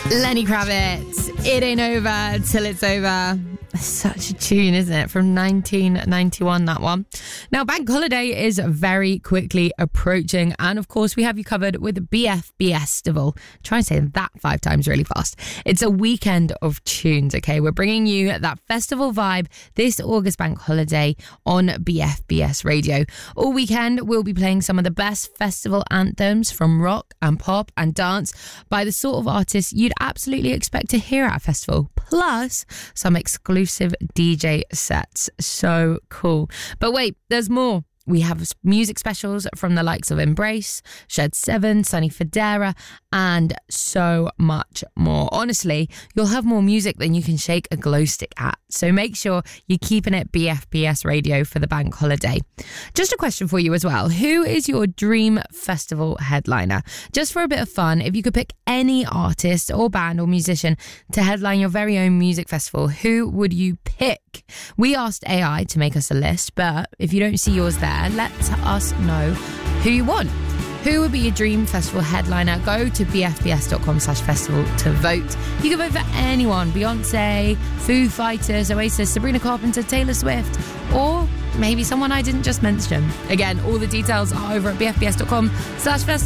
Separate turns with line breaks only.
Lenny Kravitz, It Ain't Over Till It's Over. Such a tune, isn't it? From 1991, that one. Now, Bank Holiday is very quickly approaching. And of course, we have you covered with BFBestival. Try and say that 5 times really fast. It's a weekend of tunes, okay? We're bringing you that festival vibe this August Bank Holiday on BFBS Radio. All weekend, we'll be playing some of the best festival anthems from rock and pop and dance by the sort of artists you'd absolutely expect to hear at a festival. Plus, some exclusive DJ sets. So cool. But wait, there's more. We have music specials from the likes of Embrace, Shed 7, Sonny Fodera, and so much more. Honestly, you'll have more music than you can shake a glow stick at. So make sure you're keeping it BFBS Radio for the Bank Holiday. Just a question for you as well. Who is your dream festival headliner? Just for a bit of fun, if you could pick any artist or band or musician to headline your very own music festival, who would you pick? We asked AI to make us a list, but if you don't see yours there, let us know who you want. Who would be your dream festival headliner? Go to bfbs.com/festival to vote. You can vote for anyone. Beyonce, Foo Fighters, Oasis, Sabrina Carpenter, Taylor Swift, or maybe someone I didn't just mention. Again, all the details are over at bfbs.com/festival.